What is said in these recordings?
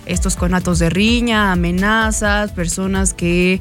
estos conatos de riña, amenazas, personas que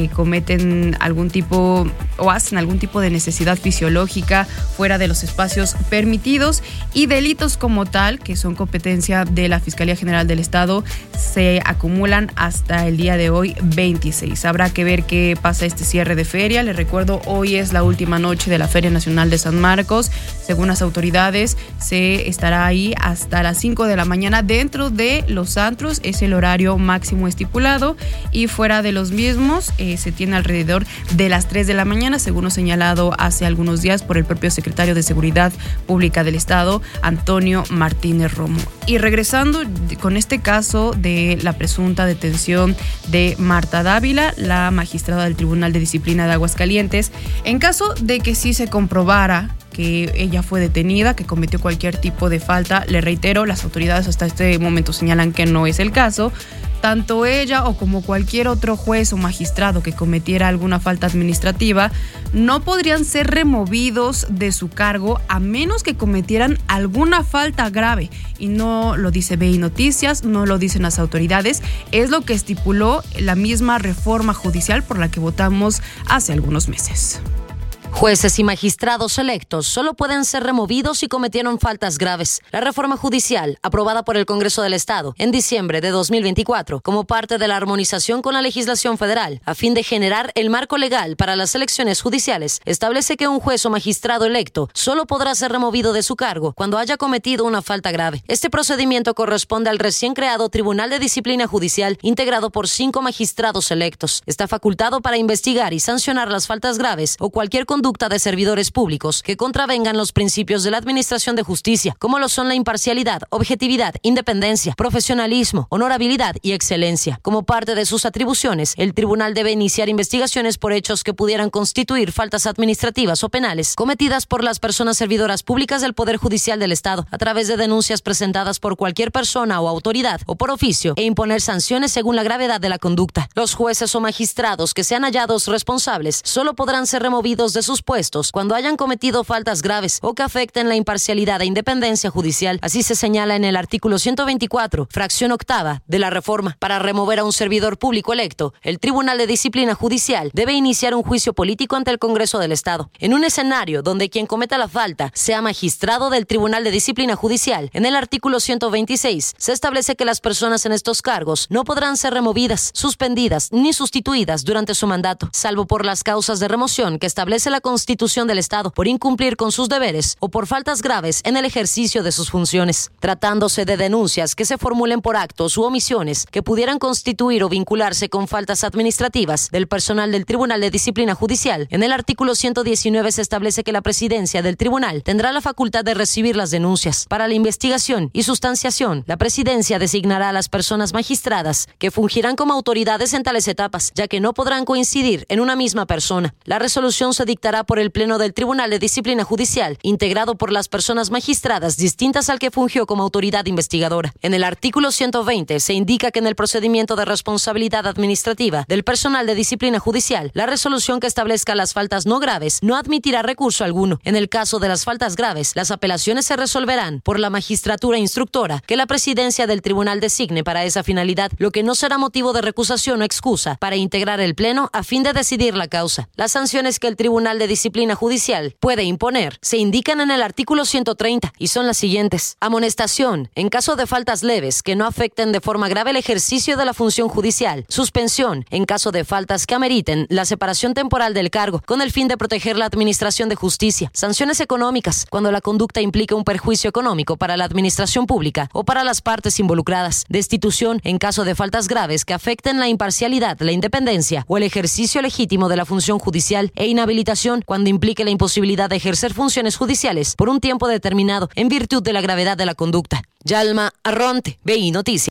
cometen algún tipo o hacen algún tipo de necesidad fisiológica fuera de los espacios permitidos, y delitos como tal, que son competencia de la Fiscalía General del Estado, se acumulan hasta el día de hoy 26. Habrá que ver qué pasa este cierre de feria. Les recuerdo, hoy es la última noche de la Feria Nacional de San Marcos. Según las autoridades, se estará ahí hasta las 5 de la mañana dentro de los antros, es el horario máximo estipulado, y fuera de los mismos se tiene alrededor de las 3 de la mañana, según lo señalado hace algunos días por el propio secretario de Seguridad Pública del Estado, Antonio Martínez Romo. Y regresando con este caso de la presunta detención de Marta Dávila, la magistrada del Tribunal de Disciplina de Aguascalientes, en caso de que sí se comprobara que ella fue detenida, que cometió cualquier tipo de falta, le reitero, las autoridades hasta este momento señalan que no es el caso. Tanto ella o como cualquier otro juez o magistrado que cometiera alguna falta administrativa no podrían ser removidos de su cargo a menos que cometieran alguna falta grave. Y no lo dice BI Noticias, no lo dicen las autoridades, es lo que estipuló la misma reforma judicial por la que votamos hace algunos meses. Jueces y magistrados electos solo pueden ser removidos si cometieron faltas graves. La reforma judicial, aprobada por el Congreso del Estado en diciembre de 2024, como parte de la armonización con la legislación federal, a fin de generar el marco legal para las elecciones judiciales, establece que un juez o magistrado electo solo podrá ser removido de su cargo cuando haya cometido una falta grave. Este procedimiento corresponde al recién creado Tribunal de Disciplina Judicial, integrado por 5 magistrados electos. Está facultado para investigar y sancionar las faltas graves o cualquier conducta de servidores públicos que contravengan los principios de la administración de justicia, como lo son la imparcialidad, objetividad, independencia, profesionalismo, honorabilidad y excelencia. Como parte de sus atribuciones, el tribunal debe iniciar investigaciones por hechos que pudieran constituir faltas administrativas o penales cometidas por las personas servidoras públicas del Poder Judicial del Estado, a través de denuncias presentadas por cualquier persona o autoridad o por oficio, e imponer sanciones según la gravedad de la conducta. Los jueces o magistrados que sean hallados responsables solo podrán ser removidos de sus puestos cuando hayan cometido faltas graves o que afecten la imparcialidad e independencia judicial. Así se señala en el artículo 124, fracción octava de la reforma. Para remover a un servidor público electo, el Tribunal de Disciplina Judicial debe iniciar un juicio político ante el Congreso del Estado. En un escenario donde quien cometa la falta sea magistrado del Tribunal de Disciplina Judicial, en el artículo 126 se establece que las personas en estos cargos no podrán ser removidas, suspendidas ni sustituidas durante su mandato, salvo por las causas de remoción que establece la Constitución del Estado, por incumplir con sus deberes o por faltas graves en el ejercicio de sus funciones. Tratándose de denuncias que se formulen por actos u omisiones que pudieran constituir o vincularse con faltas administrativas del personal del Tribunal de Disciplina Judicial, en el artículo 119 se establece que la presidencia del tribunal tendrá la facultad de recibir las denuncias. Para la investigación y sustanciación, la presidencia designará a las personas magistradas que fungirán como autoridades en tales etapas, ya que no podrán coincidir en una misma persona. La resolución se dictará por el Pleno del Tribunal de Disciplina Judicial, integrado por las personas magistradas distintas al que fungió como autoridad investigadora. En el artículo 120 se indica que en el procedimiento de responsabilidad administrativa del personal de disciplina judicial, la resolución que establezca las faltas no graves no admitirá recurso alguno. En el caso de las faltas graves, las apelaciones se resolverán por la magistratura instructora que la presidencia del tribunal designe para esa finalidad, lo que no será motivo de recusación o excusa para integrar el Pleno a fin de decidir la causa. Las sanciones que el Tribunal de Disciplina Judicial puede imponer se indican en el artículo 130 y son las siguientes: amonestación en caso de faltas leves que no afecten de forma grave el ejercicio de la función judicial, suspensión en caso de faltas que ameriten la separación temporal del cargo con el fin de proteger la administración de justicia, sanciones económicas cuando la conducta implique un perjuicio económico para la administración pública o para las partes involucradas, destitución en caso de faltas graves que afecten la imparcialidad, la independencia o el ejercicio legítimo de la función judicial, e inhabilitación cuando implique la imposibilidad de ejercer funciones judiciales por un tiempo determinado en virtud de la gravedad de la conducta. Yalma Arronte, BI Noticias.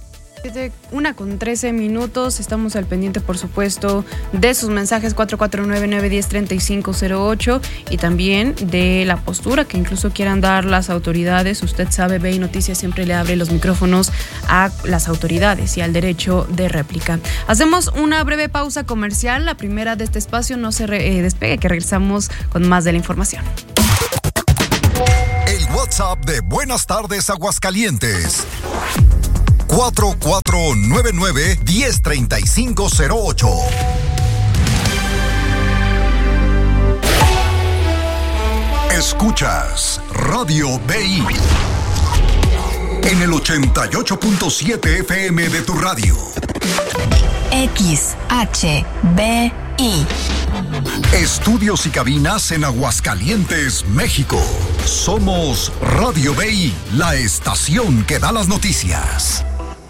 1:13, estamos al pendiente, por supuesto, de sus mensajes 449-910-3508 y también de la postura que incluso quieran dar las autoridades. Usted sabe, BI Noticias siempre le abre los micrófonos a las autoridades y al derecho de réplica. Hacemos una breve pausa comercial, la primera de este espacio. No se despegue, que regresamos con más de la información. El WhatsApp de Buenas Tardes Aguascalientes: 4499-103508. Escuchas Radio BI en el 88.7 FM de tu radio. XHBI. Estudios y cabinas en Aguascalientes, México. Somos Radio BI, la estación que da las noticias.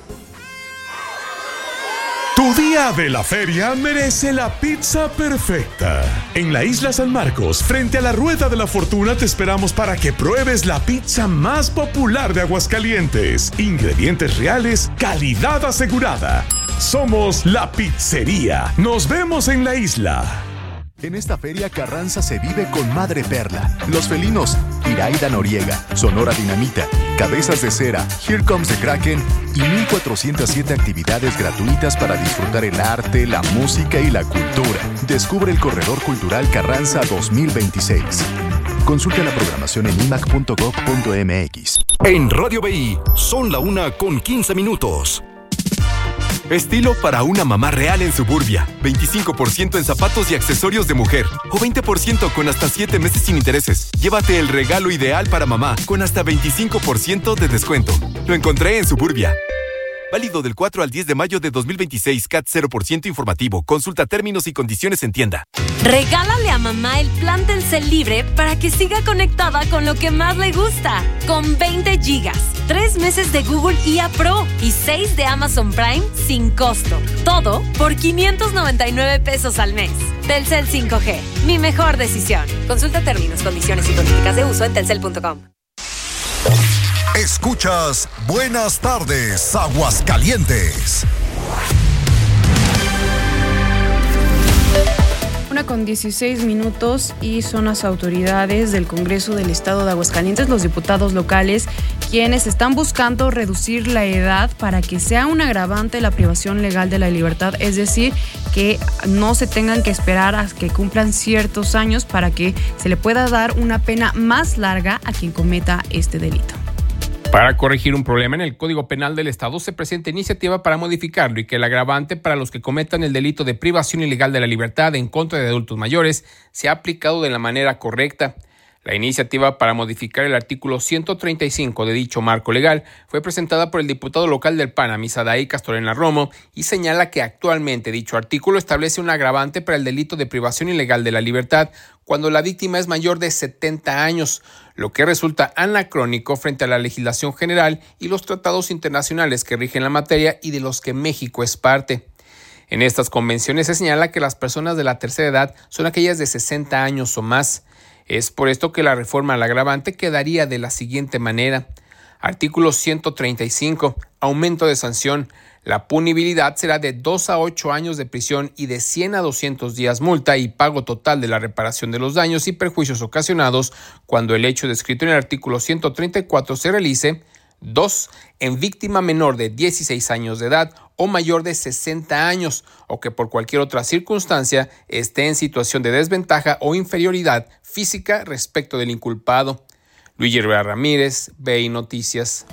Tu día de la feria merece la pizza perfecta. En la Isla San Marcos, frente a la Rueda de la Fortuna, te esperamos para que pruebes la pizza más popular de Aguascalientes. Ingredientes reales, calidad asegurada. Somos La Pizzería. Nos vemos en la isla. En esta feria Carranza se vive con Madre Perla, Los Felinos, Iraida Noriega, Sonora Dinamita, Cabezas de Cera, Here Comes the Kraken y 1,407 actividades gratuitas para disfrutar el arte, la música y la cultura. Descubre el Corredor Cultural Carranza 2026. Consulta la programación en imac.gov.mx. En Radio BI, son la 1:15. Estilo para una mamá real en Suburbia. 25% en zapatos y accesorios de mujer. O 20% con hasta 7 meses sin intereses. Llévate el regalo ideal para mamá con hasta 25% de descuento. Lo encontré en Suburbia. Válido del 4 al 10 de mayo de 2026. CAT 0% informativo. Consulta términos y condiciones en tienda. Regálale a mamá el plan Telcel Libre para que siga conectada con lo que más le gusta. Con 20 gigas, 3 meses de Google IA Pro y 6 de Amazon Prime sin costo. Todo por 599 pesos al mes. Telcel 5G, mi mejor decisión. Consulta términos, condiciones y políticas de uso en telcel.com. Escuchas Buenas Tardes, Aguascalientes. 1:16 y son las autoridades del Congreso del Estado de Aguascalientes, los diputados locales, quienes están buscando reducir la edad para que sea un agravante la privación legal de la libertad, es decir, que no se tengan que esperar a que cumplan ciertos años para que se le pueda dar una pena más larga a quien cometa este delito. Para corregir un problema en el Código Penal del Estado, se presenta iniciativa para modificarlo y que el agravante para los que cometan el delito de privación ilegal de la libertad en contra de adultos mayores sea aplicado de la manera correcta. La iniciativa para modificar el artículo 135 de dicho marco legal fue presentada por el diputado local del PAN, Amisadaí Castorena Romo, y señala que actualmente dicho artículo establece un agravante para el delito de privación ilegal de la libertad cuando la víctima es mayor de 70 años, lo que resulta anacrónico frente a la legislación general y los tratados internacionales que rigen la materia y de los que México es parte. En estas convenciones se señala que las personas de la tercera edad son aquellas de 60 años o más. Es por esto que la reforma al agravante quedaría de la siguiente manera. Artículo 135. Aumento de sanción. La punibilidad será de 2 a 8 años de prisión y de 100 a 200 días multa y pago total de la reparación de los daños y perjuicios ocasionados cuando el hecho descrito en el artículo 134 se realice. 2. En víctima menor de 16 años de edad o mayor de 60 años o que por cualquier otra circunstancia esté en situación de desventaja o inferioridad física respecto del inculpado. Luigi Rivera Ramírez, BI Noticias.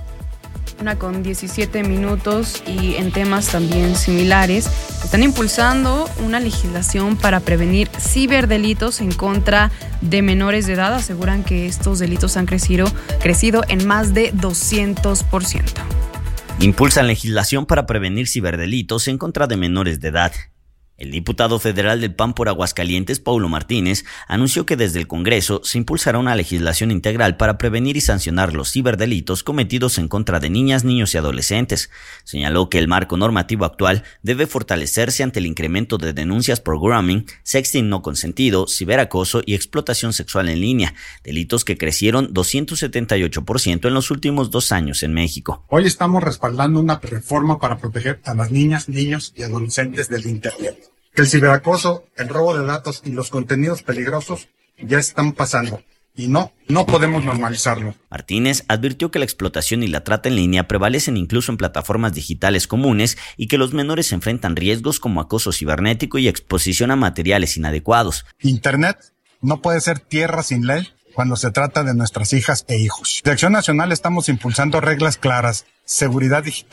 1:17 y en temas también similares, están impulsando una legislación para prevenir ciberdelitos en contra de menores de edad. Aseguran que estos delitos han crecido en más de 200%. Impulsan legislación para prevenir ciberdelitos en contra de menores de edad. El diputado federal del PAN por Aguascalientes, Paulo Martínez, anunció que desde el Congreso se impulsará una legislación integral para prevenir y sancionar los ciberdelitos cometidos en contra de niñas, niños y adolescentes. Señaló que el marco normativo actual debe fortalecerse ante el incremento de denuncias por grooming, sexting no consentido, ciberacoso y explotación sexual en línea, delitos que crecieron 278% en los últimos 2 años en México. Hoy estamos respaldando una reforma para proteger a las niñas, niños y adolescentes del Internet. Que el ciberacoso, el robo de datos y los contenidos peligrosos ya están pasando y no podemos normalizarlo. Martínez advirtió que la explotación y la trata en línea prevalecen incluso en plataformas digitales comunes y que los menores enfrentan riesgos como acoso cibernético y exposición a materiales inadecuados. Internet no puede ser tierra sin ley cuando se trata de nuestras hijas e hijos. De Acción Nacional estamos impulsando reglas claras, seguridad digital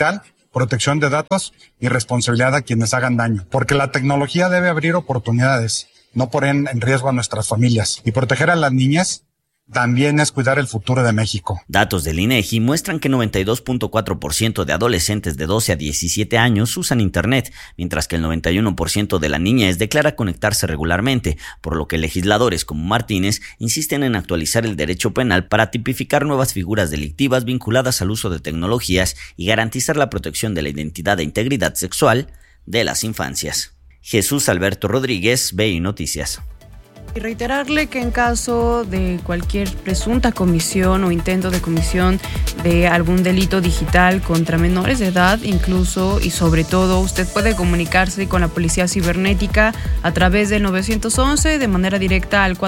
protección de datos y responsabilidad a quienes hagan daño. Porque la tecnología debe abrir oportunidades, no poner en riesgo a nuestras familias. Y proteger a las niñas también es cuidar el futuro de México. Datos del INEGI muestran que 92.4% de adolescentes de 12 a 17 años usan Internet, mientras que el 91% de la niñez declara conectarse regularmente, por lo que legisladores como Martínez insisten en actualizar el derecho penal para tipificar nuevas figuras delictivas vinculadas al uso de tecnologías y garantizar la protección de la identidad e integridad sexual de las infancias. Jesús Alberto Rodríguez, BI Noticias. Y reiterarle que en caso de cualquier presunta comisión o intento de comisión de algún delito digital contra menores de edad, incluso y sobre todo, usted puede comunicarse con la Policía Cibernética a través del 911 de manera directa al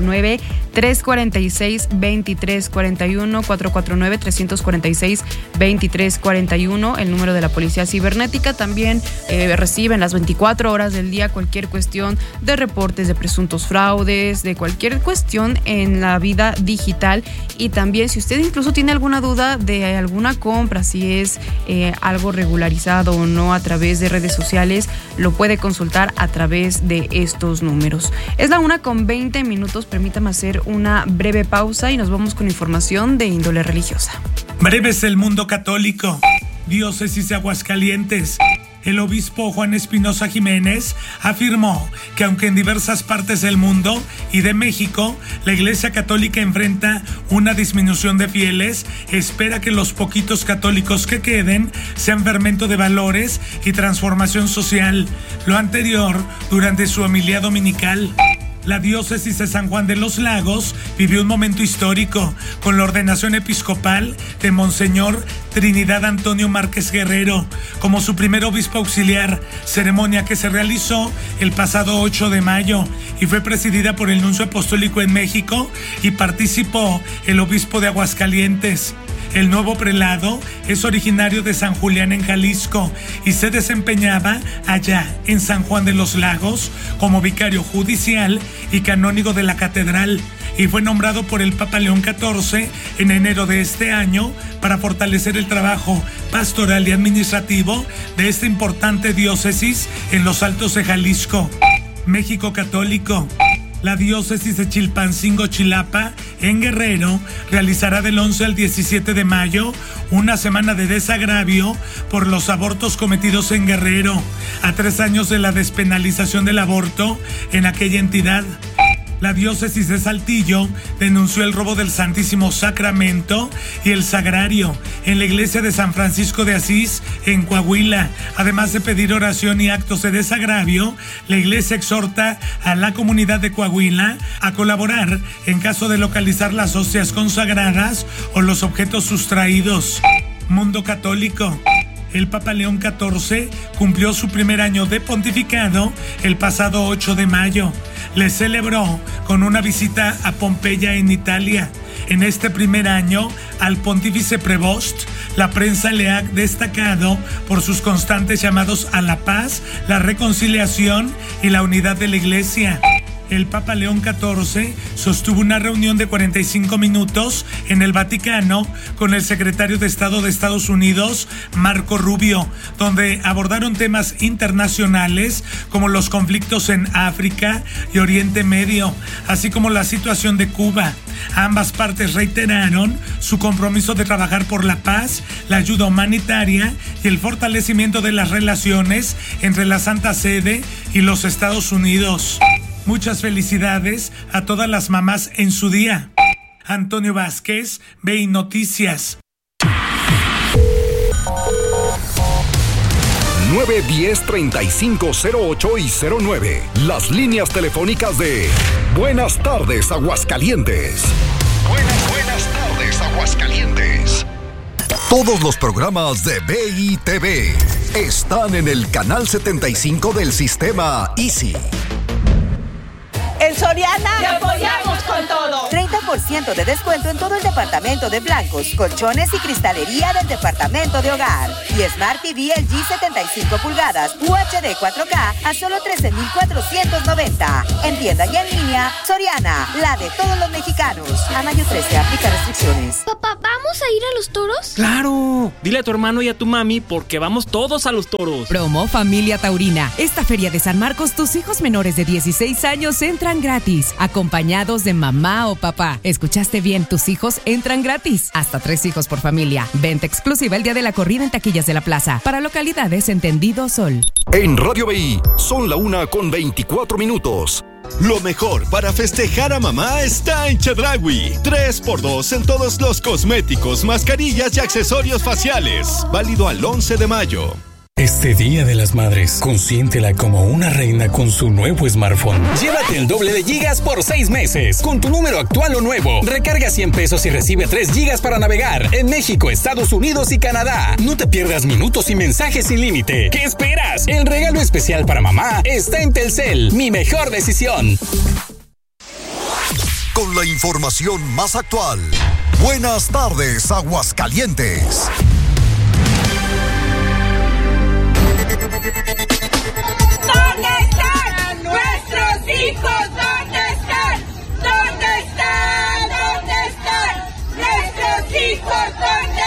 449-346-2341, 449-346-2341, el número de la Policía Cibernética. También reciben las 24 horas del día cualquier cuestión de reportes de presuntos fraudes, de cualquier cuestión en la vida digital. Y también, si usted incluso tiene alguna duda de alguna compra, si es algo regularizado o no a través de redes sociales, lo puede consultar a través de estos números. Es la 1:20. Permítame hacer una breve pausa y nos vamos con información de índole religiosa. Breve es el mundo católico. Diócesis de Aguascalientes. El obispo Juan Espinosa Jiménez afirmó que aunque en diversas partes del mundo y de México la Iglesia Católica enfrenta una disminución de fieles, espera que los poquitos católicos que queden sean fermento de valores y transformación social. Lo anterior durante su homilía dominical. La diócesis de San Juan de los Lagos vivió un momento histórico con la ordenación episcopal de Monseñor Trinidad Antonio Márquez Guerrero como su primer obispo auxiliar, ceremonia que se realizó el pasado 8 de mayo y fue presidida por el nuncio apostólico en México y participó el obispo de Aguascalientes. El nuevo prelado es originario de San Julián en Jalisco y se desempeñaba allá en San Juan de los Lagos como vicario judicial y canónigo de la catedral, y fue nombrado por el Papa León XIV en enero de este año para fortalecer el trabajo pastoral y administrativo de esta importante diócesis en los Altos de Jalisco. México católico. La diócesis de Chilpancingo, Chilapa, en Guerrero, realizará del 11 al 17 de mayo una semana de desagravio por los abortos cometidos en Guerrero, a 3 años de la despenalización del aborto en aquella entidad. La diócesis de Saltillo denunció el robo del Santísimo Sacramento y el Sagrario en la iglesia de San Francisco de Asís en Coahuila. Además de pedir oración y actos de desagravio, la iglesia exhorta a la comunidad de Coahuila a colaborar en caso de localizar las hostias consagradas o los objetos sustraídos. Mundo católico. El Papa León XIV cumplió su primer año de pontificado el pasado 8 de mayo. Le celebró con una visita a Pompeya en Italia. En este primer año, al pontífice Prevost, la prensa le ha destacado por sus constantes llamados a la paz, la reconciliación y la unidad de la Iglesia. El Papa León XIV sostuvo una reunión de 45 minutos en el Vaticano con el secretario de Estado de Estados Unidos, Marco Rubio, donde abordaron temas internacionales como los conflictos en África y Oriente Medio, así como la situación de Cuba. Ambas partes reiteraron su compromiso de trabajar por la paz, la ayuda humanitaria y el fortalecimiento de las relaciones entre la Santa Sede y los Estados Unidos. Muchas felicidades a todas las mamás en su día. Antonio Vázquez, BI Noticias. 910-3508 y 09. Las líneas telefónicas de Buenas tardes, Aguascalientes. Buenas tardes, Aguascalientes. Todos los programas de BI TV están en el canal 75 del sistema Easy. En Soriana te apoyamos con todo. 30% 30% de descuento en todo el departamento de blancos, colchones y cristalería del departamento de hogar. Y Smart TV LG 75 pulgadas UHD 4K a solo $13,490. En tienda y en línea, Soriana, la de todos los mexicanos. A mayo 13, aplica restricciones. Papá, ¿vamos a ir a los toros? ¡Claro! Dile a tu hermano y a tu mami porque vamos todos a los toros. Promo Familia Taurina. Esta feria de San Marcos, tus hijos menores de 16 años entran gratis, acompañados de mamá o papá. ¿Escuchaste bien? Tus hijos entran gratis. Hasta 3 hijos por familia. Venta exclusiva el día de la corrida en taquillas de la plaza. Para localidades Entendido Sol. En Radio BI, son la 1:24. Lo mejor para festejar a mamá está en Chedraui. 3x2 en todos los cosméticos, mascarillas y accesorios faciales. Válido al 11 de mayo. Este Día de las Madres, consiéntela como una reina con su nuevo smartphone. Llévate el doble de gigas por 6 meses, con tu número actual o nuevo. Recarga 100 pesos y recibe 3 gigas para navegar en México, Estados Unidos y Canadá. No te pierdas minutos y mensajes sin límite. ¿Qué esperas? El regalo especial para mamá está en Telcel, mi mejor decisión. Con la información más actual. Buenas tardes, Aguascalientes. ¿Dónde están nuestros hijos? ¿Dónde están? ¿Dónde están? ¿Dónde están nuestros hijos? ¿Dónde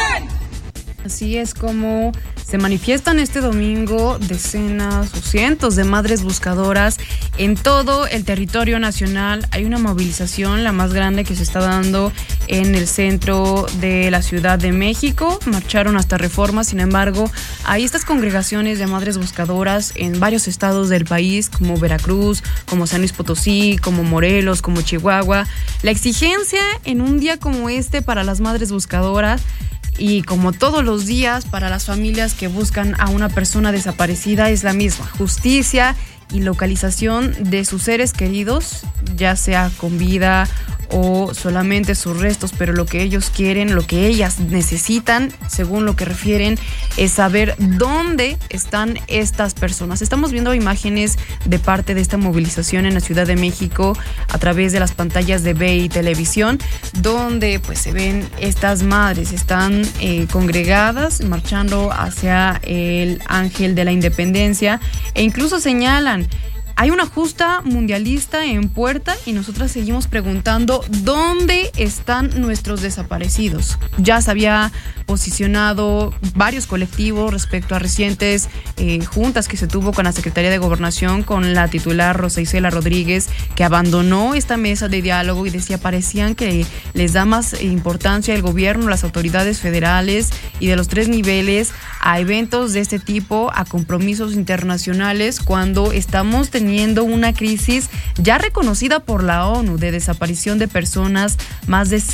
están? Así es como se manifiestan este domingo decenas o cientos de madres buscadoras en todo el territorio nacional. Hay una movilización, la más grande que se está dando en el centro de la Ciudad de México. Marcharon hasta Reforma, sin embargo, hay estas congregaciones de madres buscadoras en varios estados del país, como Veracruz, como San Luis Potosí, como Morelos, como Chihuahua. La exigencia en un día como este para las madres buscadoras, y como todos los días para las familias que buscan a una persona desaparecida, es la misma: justicia y localización de sus seres queridos, ya sea con vida o solamente sus restos, pero lo que ellos quieren, lo que ellas necesitan, según lo que refieren, es saber dónde están estas personas. Estamos viendo imágenes de parte de esta movilización en la Ciudad de México a través de las pantallas de BI Televisión, donde pues se ven estas madres, están congregadas, marchando hacia el Ángel de la Independencia, e incluso señalan: hay una justa mundialista en puerta y nosotras seguimos preguntando ¿dónde están nuestros desaparecidos? Ya se había posicionado varios colectivos respecto a recientes juntas que se tuvo con la Secretaría de Gobernación, con la titular Rosa Isela Rodríguez, que abandonó esta mesa de diálogo y decía, parecían que les da más importancia el gobierno, las autoridades federales y de los 3 niveles a eventos de este tipo, a compromisos internacionales, cuando estamos teniendo una crisis ya reconocida por la ONU de desaparición de personas, más de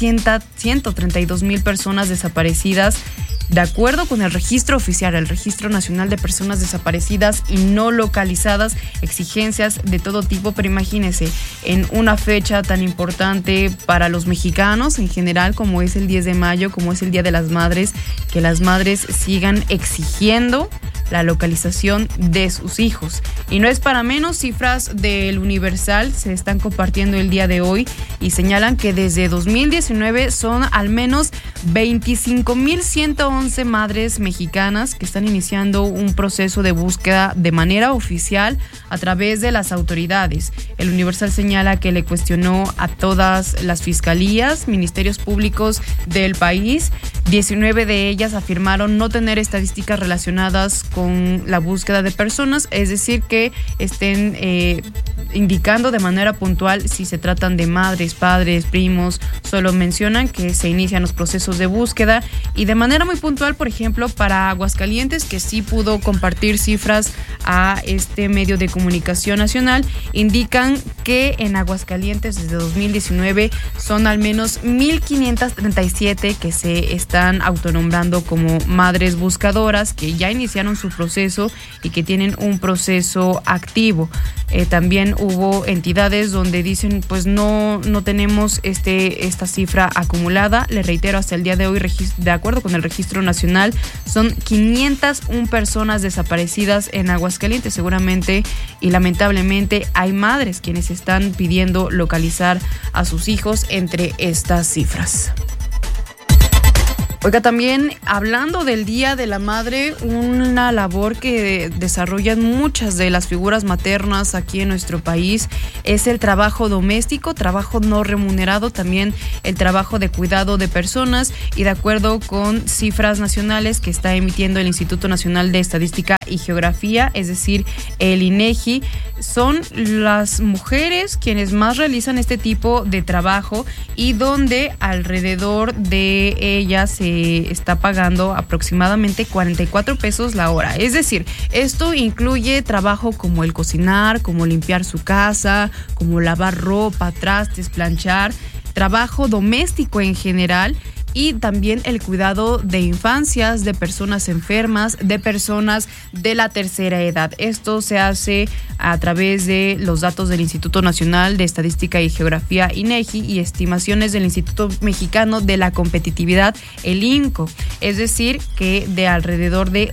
132,000 personas desaparecidas, de acuerdo con el registro oficial, el Registro Nacional de Personas Desaparecidas y No Localizadas. Exigencias de todo tipo, pero imagínense, en una fecha tan importante para los mexicanos en general, como es el 10 de mayo, como es el Día de las Madres, que las madres sigan exigiendo la localización de sus hijos. Y no es para menos, cifras del Universal se están compartiendo el día de hoy y señalan que desde 2019 son al menos 25,111 madres mexicanas que están iniciando un proceso de búsqueda de manera oficial a través de las autoridades. El Universal señala que le cuestionó a todas las fiscalías, ministerios públicos del país. 19 de ellas afirmaron no tener estadísticas relacionadas con la búsqueda de personas, es decir, que estén indicando de manera puntual si se tratan de madres, padres, primos. Solo mencionan que se inician los procesos de búsqueda, y de manera muy puntual, por ejemplo, para Aguascalientes, que sí pudo compartir cifras a este medio de comunicación nacional, indican que en Aguascalientes desde 2019 son al menos 1,537 que se están autonombrando como madres buscadoras, que ya iniciaron su proceso y que tienen un proceso activo. También hubo entidades donde dicen pues no tenemos esta cifra acumulada. Le reitero, hasta el día de hoy, de acuerdo con el Registro Nacional, son 501 personas desaparecidas en Aguascalientes. Seguramente y lamentablemente hay madres quienes están pidiendo localizar a sus hijos entre estas cifras. Oiga, también hablando del Día de la Madre, una labor que desarrollan muchas de las figuras maternas aquí en nuestro país es el trabajo doméstico, trabajo no remunerado, también el trabajo de cuidado de personas, y de acuerdo con cifras nacionales que está emitiendo el Instituto Nacional de Estadística y Geografía, es decir, el INEGI, son las mujeres quienes más realizan este tipo de trabajo y donde alrededor de ellas se está pagando aproximadamente 44 pesos la hora. Es decir, esto incluye trabajo como el cocinar, como limpiar su casa, como lavar ropa, trastes, planchar, trabajo doméstico en general, y también el cuidado de infancias, de personas enfermas, de personas de la tercera edad. Esto se hace a través de los datos del Instituto Nacional de Estadística y Geografía, INEGI, y estimaciones del Instituto Mexicano de la Competitividad, el INCO. Es decir, que de alrededor de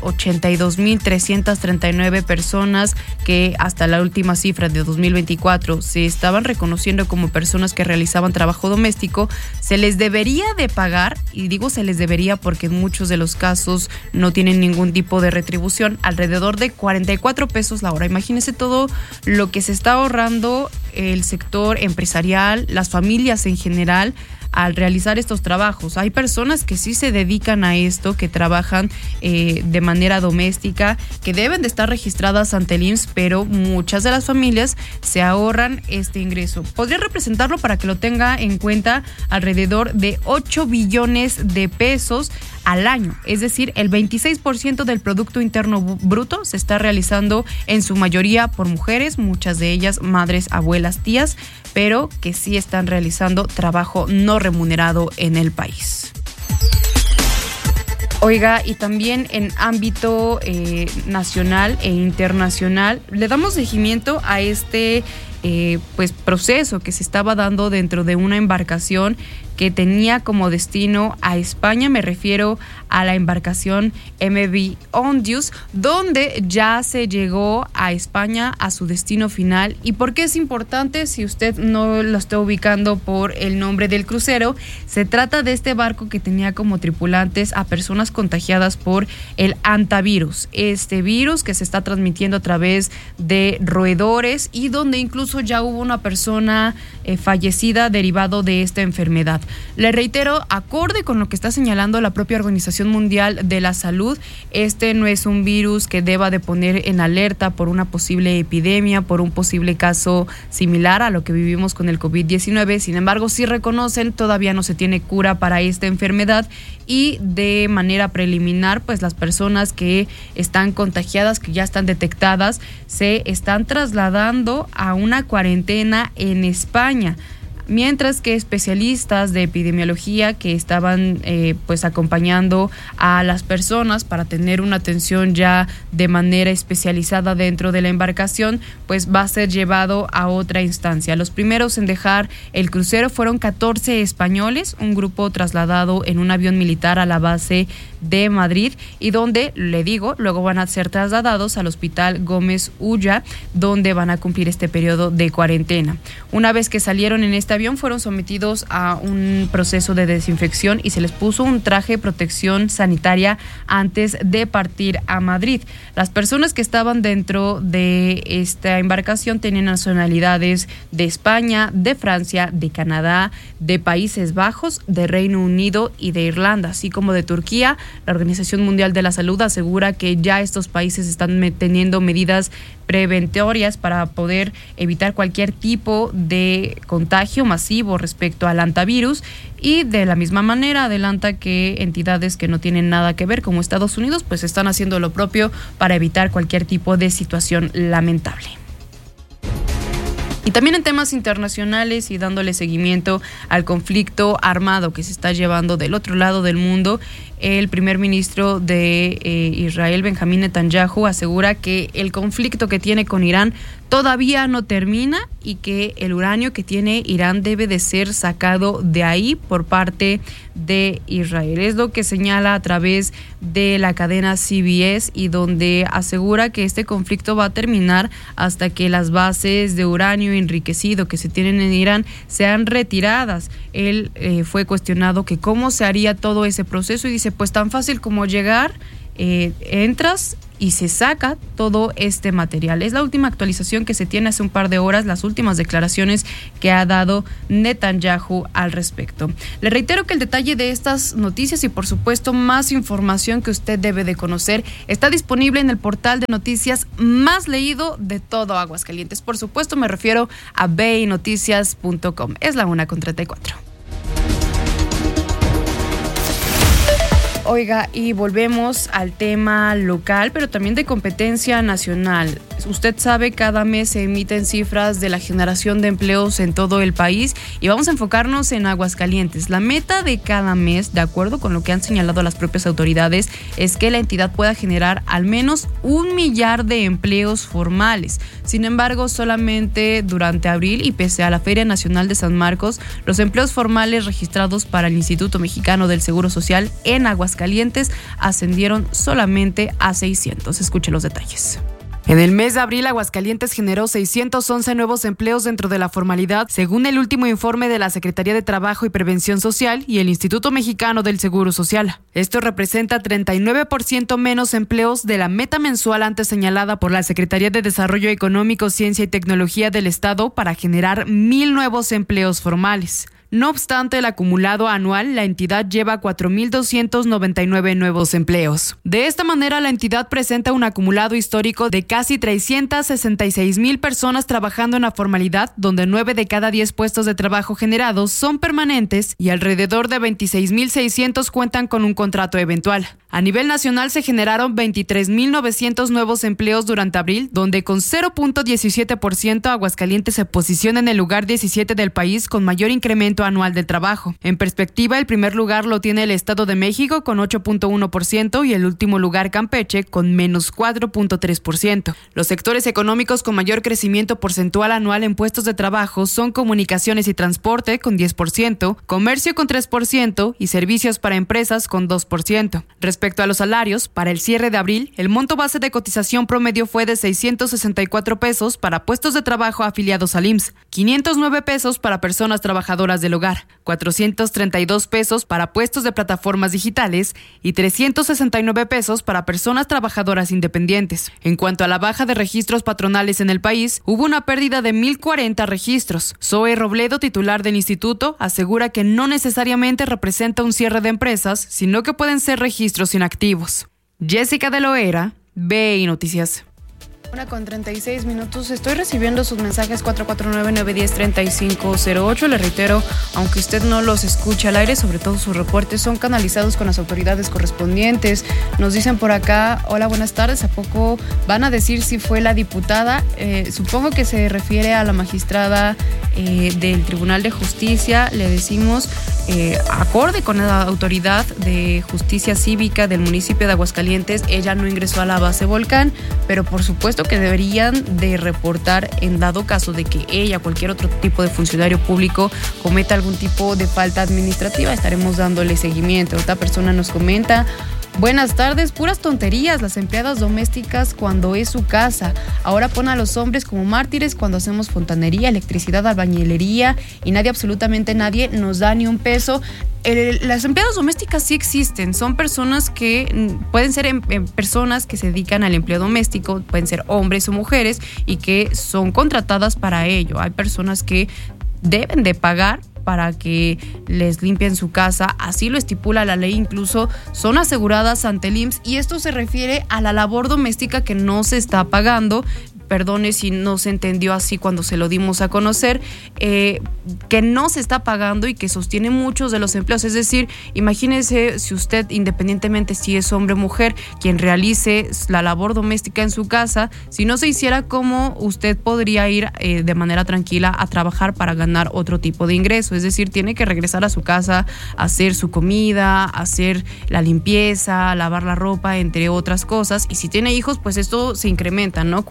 82,339 personas que hasta la última cifra de 2024 se estaban reconociendo como personas que realizaban trabajo doméstico, se les debería de pagar, y digo se les debería porque en muchos de los casos no tienen ningún tipo de retribución, alrededor de 44 pesos la hora. Imagínense todo lo que se está ahorrando el sector empresarial, las familias en general, al realizar estos trabajos. Hay personas que sí se dedican a esto, que trabajan de manera doméstica, que deben de estar registradas ante el IMSS, pero muchas de las familias se ahorran este ingreso. Podría representarlo, para que lo tenga en cuenta, alrededor de 8 billones de pesos al año, es decir, el 26% del Producto Interno Bruto se está realizando en su mayoría por mujeres, muchas de ellas madres, abuelas, tías, pero que sí están realizando trabajo no remunerado en el país. Oiga, y también en ámbito nacional e internacional, le damos seguimiento a este proceso que se estaba dando dentro de una embarcación que tenía como destino a España. Me refiero a la embarcación MV Ondius, donde ya se llegó a España, a su destino final. ¿Y por qué es importante? Si usted no lo está ubicando por el nombre del crucero, se trata de este barco que tenía como tripulantes a personas contagiadas por el hantavirus, este virus que se está transmitiendo a través de roedores y donde incluso ya hubo una persona fallecida derivado de esta enfermedad. Le reitero, acorde con lo que está señalando la propia Organización Mundial de la Salud, este no es un virus que deba de poner en alerta por una posible epidemia, por un posible caso similar a lo que vivimos con el COVID-19. Sin embargo, sí reconocen, todavía no se tiene cura para esta enfermedad, y de manera preliminar, pues las personas que están contagiadas, que ya están detectadas, se están trasladando a una cuarentena en España. Mientras que especialistas de epidemiología que estaban acompañando a las personas para tener una atención ya de manera especializada dentro de la embarcación, pues va a ser llevado a otra instancia. Los primeros en dejar el crucero fueron 14 españoles, un grupo trasladado en un avión militar a la base de Madrid, y donde, le digo, luego van a ser trasladados al Hospital Gómez Ulla, donde van a cumplir este periodo de cuarentena. Una vez que salieron en este avión, fueron sometidos a un proceso de desinfección y se les puso un traje de protección sanitaria antes de partir a Madrid. Las personas que estaban dentro de esta embarcación tenían nacionalidades de España, de Francia, de Canadá, de Países Bajos, de Reino Unido y de Irlanda, así como de Turquía. La Organización Mundial de la Salud asegura que ya estos países están teniendo medidas preventorias para poder evitar cualquier tipo de contagio masivo respecto al hantavirus, y de la misma manera adelanta que entidades que no tienen nada que ver, como Estados Unidos, pues están haciendo lo propio para evitar cualquier tipo de situación lamentable. Y también en temas internacionales y dándole seguimiento al conflicto armado que se está llevando del otro lado del mundo, el primer ministro de Israel, Benjamín Netanyahu, asegura que el conflicto que tiene con Irán todavía no termina y que el uranio que tiene Irán debe de ser sacado de ahí por parte de Israel. Es lo que señala a través de la cadena CBS y donde asegura que este conflicto va a terminar hasta que las bases de uranio enriquecido que se tienen en Irán sean retiradas. Él fue cuestionado que cómo se haría todo ese proceso y dice, pues tan fácil como llegar, entras y se saca todo este material. Es la última actualización que se tiene hace un par de horas, las últimas declaraciones que ha dado Netanyahu al respecto. Le reitero que el detalle de estas noticias y por supuesto más información que usted debe de conocer está disponible en el portal de noticias más leído de todo Aguascalientes. Por supuesto me refiero a binoticias.com. Es la 1:34. Oiga, y volvemos al tema local, pero también de competencia nacional. Usted sabe, cada mes se emiten cifras de la generación de empleos en todo el país y vamos a enfocarnos en Aguascalientes. La meta de cada mes, de acuerdo con lo que han señalado las propias autoridades, es que la entidad pueda generar al menos 1 millar de empleos formales. Sin embargo, solamente durante abril y pese a la Feria Nacional de San Marcos, los empleos formales registrados para el Instituto Mexicano del Seguro Social en Aguascalientes ascendieron solamente a 600. Escuche los detalles. En el mes de abril, Aguascalientes generó 611 nuevos empleos dentro de la formalidad, según el último informe de la Secretaría de Trabajo y Prevención Social y el Instituto Mexicano del Seguro Social. Esto representa 39% menos empleos de la meta mensual antes señalada por la Secretaría de Desarrollo Económico, Ciencia y Tecnología del Estado para generar 1,000 nuevos empleos formales. No obstante, el acumulado anual, la entidad lleva 4,299 nuevos empleos. De esta manera, la entidad presenta un acumulado histórico de casi 366,000 personas trabajando en la formalidad, donde 9 de cada 10 puestos de trabajo generados son permanentes y alrededor de 26,600 cuentan con un contrato eventual. A nivel nacional se generaron 23,900 nuevos empleos durante abril, donde con 0.17% Aguascalientes se posiciona en el lugar 17 del país con mayor incremento anual del trabajo. En perspectiva, el primer lugar lo tiene el Estado de México con 8.1% y el último lugar Campeche con menos 4.3%. Los sectores económicos con mayor crecimiento porcentual anual en puestos de trabajo son comunicaciones y transporte con 10%, comercio con 3% y servicios para empresas con 2%. Respecto a los salarios, para el cierre de abril, el monto base de cotización promedio fue de 664 pesos para puestos de trabajo afiliados al IMSS, 509 pesos para personas trabajadoras del hogar, 432 pesos para puestos de plataformas digitales y 369 pesos para personas trabajadoras independientes. En cuanto a la baja de registros patronales en el país, hubo una pérdida de 1,040 registros. Zoe Robledo, titular del instituto, asegura que no necesariamente representa un cierre de empresas, sino que pueden ser registros inactivos. Jessica de Loera, BI Noticias. 1:36. Estoy recibiendo sus mensajes 449-910-3508. Le reitero, aunque usted no los escuche al aire, sobre todo sus reportes son canalizados con las autoridades correspondientes. Nos dicen por acá, hola, buenas tardes. ¿A poco van a decir si fue la diputada? Supongo que se refiere a la magistrada del Tribunal de Justicia. Le decimos, acorde con la autoridad de justicia cívica del municipio de Aguascalientes, ella no ingresó a la base Volcán, pero por supuesto que deberían de reportar en dado caso de que ella o cualquier otro tipo de funcionario público cometa algún tipo de falta administrativa. Estaremos dándole seguimiento. Otra persona nos comenta, buenas tardes, puras tonterías, las empleadas domésticas cuando es su casa. Ahora pone a los hombres como mártires cuando hacemos fontanería, electricidad, albañilería y nadie, absolutamente nadie, nos da ni un peso. Las empleadas domésticas sí existen, son personas que pueden ser personas que se dedican al empleo doméstico, pueden ser hombres o mujeres y que son contratadas para ello. Hay personas que deben de pagar para que les limpien su casa, así lo estipula la ley, incluso son aseguradas ante el IMSS y esto se refiere a la labor doméstica que no se está pagando. Perdone si no se entendió así cuando se lo dimos a conocer, que no se está pagando y que sostiene muchos de los empleos. Es decir, imagínese si usted, independientemente si es hombre o mujer, quien realice la labor doméstica en su casa, si no se hiciera, ¿cómo usted podría ir de manera tranquila a trabajar para ganar otro tipo de ingreso? Es decir, tiene que regresar a su casa, hacer su comida, hacer la limpieza, lavar la ropa, entre otras cosas. Y si tiene hijos, pues esto se incrementa, ¿no? Cuidar a los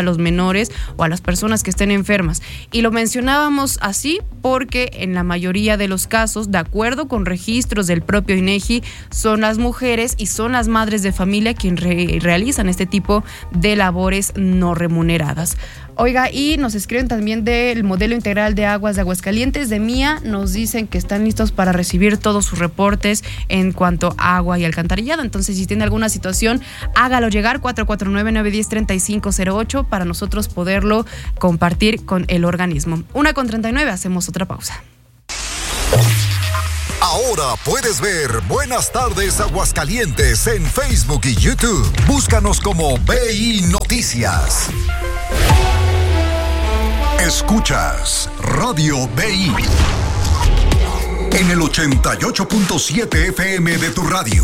los menores o a las personas que estén enfermas. Y lo mencionábamos así porque en la mayoría de los casos, de acuerdo con registros del propio INEGI, son las mujeres y son las madres de familia quienes realizan este tipo de labores no remuneradas. Oiga, y nos escriben también del modelo integral de aguas de Aguascalientes, de MIA, nos dicen que están listos para recibir todos sus reportes en cuanto a agua y alcantarillado. Entonces, si tiene alguna situación, hágalo llegar 449-910-3508 para nosotros poderlo compartir con el organismo. 1:39, hacemos otra pausa. Ahora puedes ver Buenas Tardes Aguascalientes en Facebook y YouTube. Búscanos como BI Noticias. Escuchas Radio BI en el 88.7 FM de tu radio.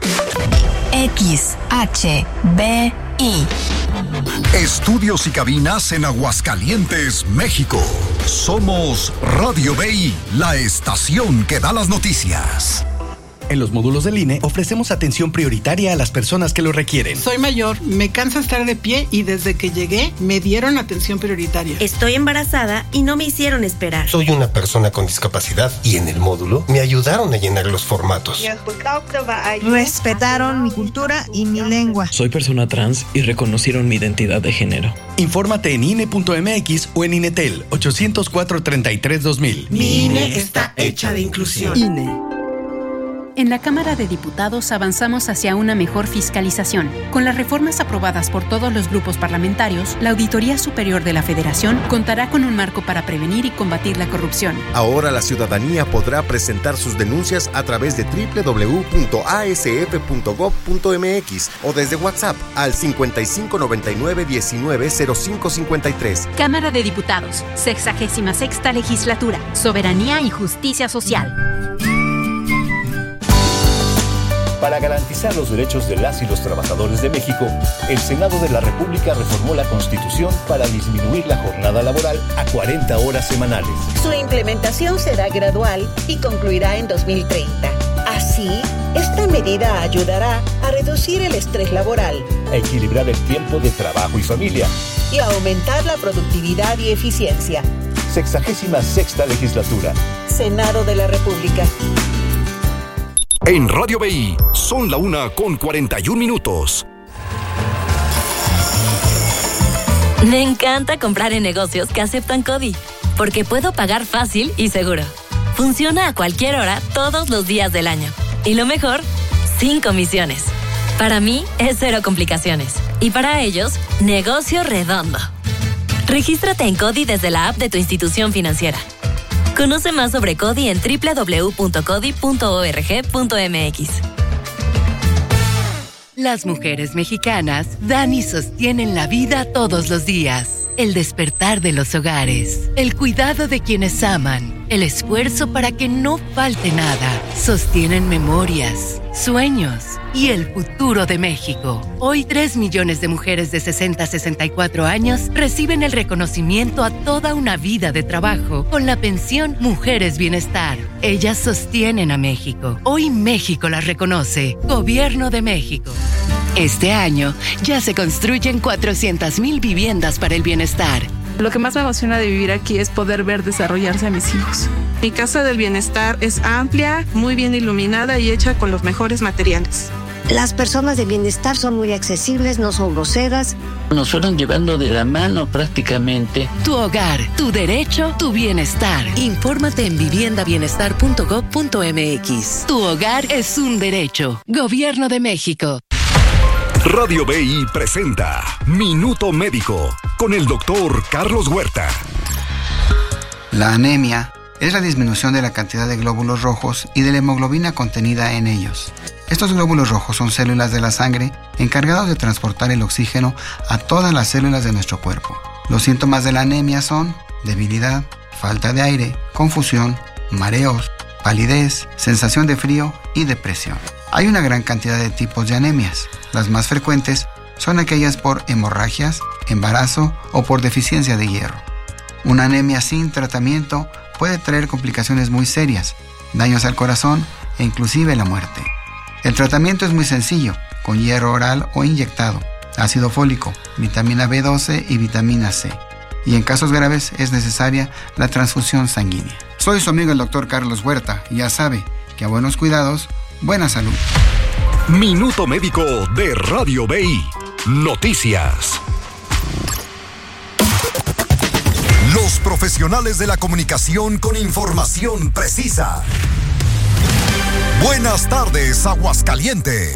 XHBI. Estudios y cabinas en Aguascalientes, México. Somos Radio BI, la estación que da las noticias. En los módulos del INE ofrecemos atención prioritaria a las personas que lo requieren. Soy mayor, me cansa estar de pie y desde que llegué me dieron atención prioritaria. Estoy embarazada y no me hicieron esperar. Soy una persona con discapacidad y en el módulo me ayudaron a llenar los formatos. Respetaron mi cultura y mi lengua. Soy persona trans y reconocieron mi identidad de género. Infórmate en INE.mx o en INETEL 804-33-2000. Mi INE está hecha de inclusión. INE. En la Cámara de Diputados avanzamos hacia una mejor fiscalización. Con las reformas aprobadas por todos los grupos parlamentarios, la Auditoría Superior de la Federación contará con un marco para prevenir y combatir la corrupción. Ahora la ciudadanía podrá presentar sus denuncias a través de www.asf.gov.mx o desde WhatsApp al 5599-190553. Cámara de Diputados, 66ª Legislatura, Soberanía y Justicia Social. Para garantizar los derechos de las y los trabajadores de México, el Senado de la República reformó la Constitución para disminuir la jornada laboral a 40 horas semanales. Su implementación será gradual y concluirá en 2030. Así, esta medida ayudará a reducir el estrés laboral, a equilibrar el tiempo de trabajo y familia y a aumentar la productividad y eficiencia. 66ª Legislatura. Senado de la República. En Radio BI son la 1:41. Me encanta comprar en negocios que aceptan CODI, porque puedo pagar fácil y seguro. Funciona a cualquier hora, todos los días del año. Y lo mejor, sin comisiones. Para mí, es cero complicaciones. Y para ellos, negocio redondo. Regístrate en CODI desde la app de tu institución financiera. Conoce más sobre CODI en www.codi.org.mx. Las mujeres mexicanas dan y sostienen la vida todos los días. El despertar de los hogares, el cuidado de quienes aman, el esfuerzo para que no falte nada. Sostienen memorias, sueños y el futuro de México. Hoy 3 millones de mujeres de 60 a 64 años reciben el reconocimiento a toda una vida de trabajo con la pensión Mujeres Bienestar. Ellas sostienen a México. Hoy México las reconoce. Gobierno de México. Este año ya se construyen 400,000 viviendas para el bienestar. Lo que más me emociona de vivir aquí es poder ver desarrollarse a mis hijos. Mi casa del bienestar es amplia, muy bien iluminada y hecha con los mejores materiales. Las personas de bienestar son muy accesibles, no son groseras. Nos fueron llevando de la mano prácticamente. Tu hogar, tu derecho, tu bienestar. Infórmate en viviendabienestar.gov.mx. Tu hogar es un derecho. Gobierno de México. Radio BI presenta Minuto Médico con el doctor Carlos Huerta. La anemia es la disminución de la cantidad de glóbulos rojos y de la hemoglobina contenida en ellos. Estos glóbulos rojos son células de la sangre encargados de transportar el oxígeno a todas las células de nuestro cuerpo. Los síntomas de la anemia son debilidad, falta de aire, confusión, mareos, palidez, sensación de frío y depresión. Hay una gran cantidad de tipos de anemias. Las más frecuentes son aquellas por hemorragias, embarazo o por deficiencia de hierro. Una anemia sin tratamiento puede traer complicaciones muy serias, daños al corazón e inclusive la muerte. El tratamiento es muy sencillo, con hierro oral o inyectado. ácido fólico, vitamina B12 y vitamina C. Y en casos graves es necesaria la transfusión sanguínea. Soy su amigo el doctor Carlos Huerta y ya sabe que a buenos cuidados, buena salud. Minuto Médico de Radio BI. Noticias. Los profesionales de la comunicación con información precisa. Buenas tardes, Aguascalientes.